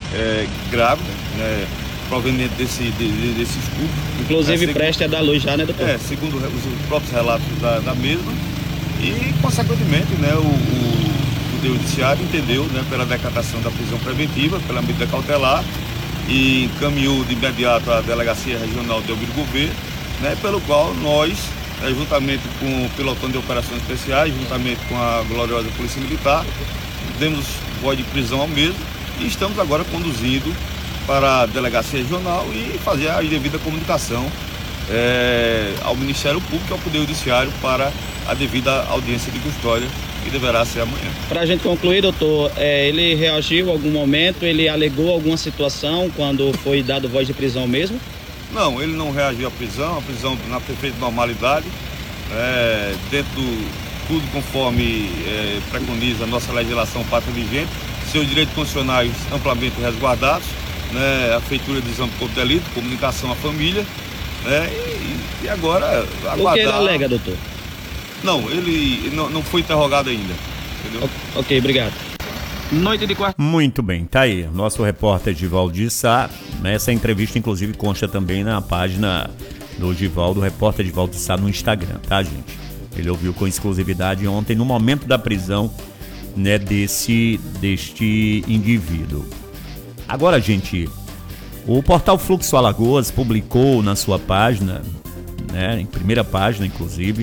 grávida, né, proveniente desse estupro. Inclusive, Preste é da luz já, né, doutor? Segundo os próprios relatos da mesma. E, consequentemente, né, o Poder Judiciário entendeu, né, pela decretação da prisão preventiva, pela medida cautelar, e encaminhou de imediato à Delegacia Regional de Delmiro Gouveia, né, pelo qual nós, juntamente com o Pelotão de Operações Especiais, juntamente com a gloriosa Polícia Militar, demos voz de prisão ao mesmo e estamos agora conduzindo para a Delegacia Regional e fazer a devida comunicação ao Ministério Público e ao Poder Judiciário para a devida audiência de custódia, que deverá ser amanhã. Para a gente concluir, doutor, ele reagiu em algum momento, ele alegou alguma situação quando foi dado voz de prisão mesmo? Não, ele não reagiu à prisão, a prisão na perfeita normalidade, dentro tudo conforme preconiza a nossa legislação pátria vigente, seus direitos constitucionais amplamente resguardados, né, a feitura de exame de corpo de delito, comunicação à família, né, e agora aguardar. O que ele alega, doutor? Não, ele não foi interrogado ainda, entendeu? Ok, obrigado. Noite de quarta. Muito bem, tá aí, nosso repórter Givaldo de Sá. Essa entrevista inclusive consta também na página do Givaldo, repórter Givaldo de Sá no Instagram, tá, gente? Ele ouviu com exclusividade ontem, no momento da prisão, né, deste indivíduo. Agora, gente, o portal Fluxo Alagoas publicou na sua página, né, em primeira página inclusive,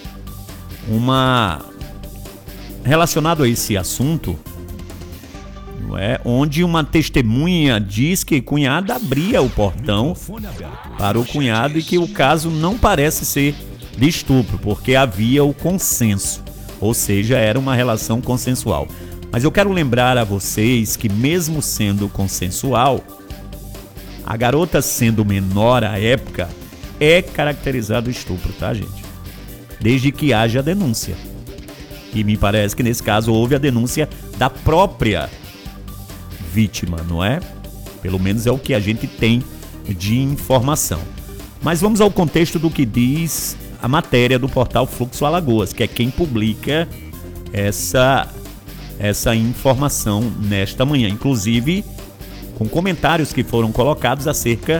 relacionado a esse assunto, não é? Onde uma testemunha diz que cunhada abria o portão para o cunhado e que o caso não parece ser de estupro, porque havia o consenso, ou seja, era uma relação consensual. Mas eu quero lembrar a vocês que mesmo sendo consensual, a garota sendo menor à época, é caracterizado estupro, tá, gente? Desde que haja denúncia. E me parece que nesse caso houve a denúncia da própria vítima, não é? Pelo menos é o que a gente tem de informação. Mas vamos ao contexto do que diz a matéria do portal Fluxo Alagoas, que é quem publica essa informação nesta manhã, inclusive com comentários que foram colocados acerca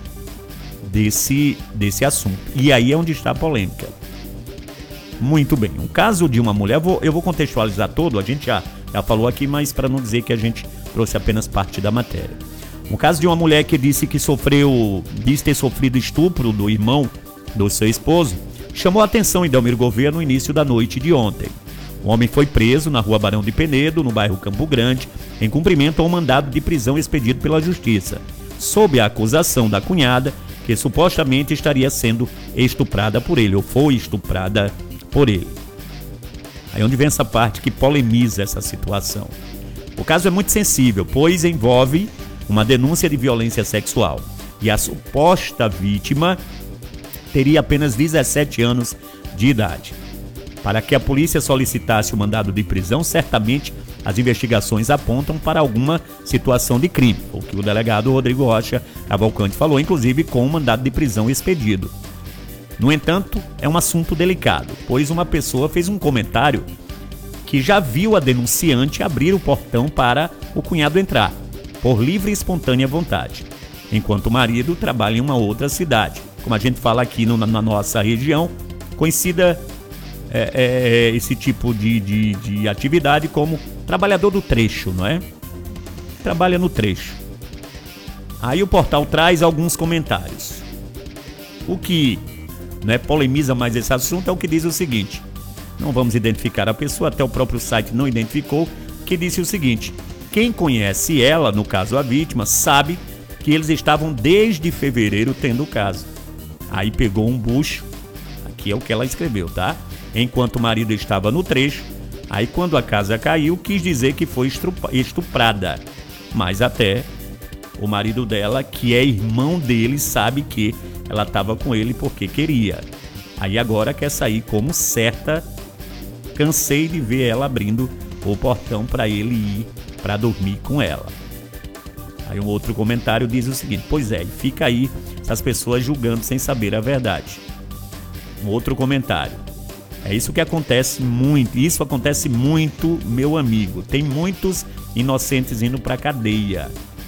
desse assunto. E aí é onde está a polêmica. Muito bem, um caso de uma mulher, eu vou contextualizar todo, a gente já falou aqui, mas para não dizer que a gente trouxe apenas parte da matéria. Um caso de uma mulher que disse que diz ter sofrido estupro do irmão do seu esposo, chamou a atenção em Delmiro Gouveia no início da noite de ontem. O homem foi preso na rua Barão de Penedo, no bairro Campo Grande, em cumprimento a um mandado de prisão expedido pela Justiça, sob a acusação da cunhada, que supostamente estaria sendo estuprada por ele, ou foi estuprada por ele. Aí onde vem essa parte que polemiza essa situação. O caso é muito sensível, pois envolve uma denúncia de violência sexual, e a suposta vítima teria apenas 17 anos de idade. Para que a polícia solicitasse o mandado de prisão, certamente as investigações apontam para alguma situação de crime, o que o delegado Rodrigo Rocha Cavalcante falou, inclusive com o mandado de prisão expedido. No entanto, é um assunto delicado, pois uma pessoa fez um comentário que já viu a denunciante abrir o portão para o cunhado entrar, por livre e espontânea vontade, enquanto o marido trabalha em uma outra cidade. Como a gente fala aqui na nossa região, conhecida esse tipo de atividade como trabalhador do trecho, não é? Trabalha no trecho. Aí o portal traz alguns comentários. O que polemiza mais esse assunto é o que diz o seguinte: não vamos identificar a pessoa, até o próprio site não identificou, que disse o seguinte: quem conhece ela, no caso a vítima, sabe que eles estavam desde fevereiro tendo o caso. Aí pegou um bucho, aqui é o que ela escreveu, tá? Enquanto o marido estava no trecho, aí quando a casa caiu, quis dizer que foi estuprada. Mas até o marido dela, que é irmão dele, sabe que ela estava com ele porque queria. Aí agora quer sair como certa. Cansei de ver ela abrindo o portão para ele ir para dormir com ela. Aí um outro comentário diz o seguinte: pois é, fica aí essas pessoas julgando sem saber a verdade. Um outro comentário: é isso que acontece muito, isso acontece muito, meu amigo. Tem muitos inocentes indo para cadeia.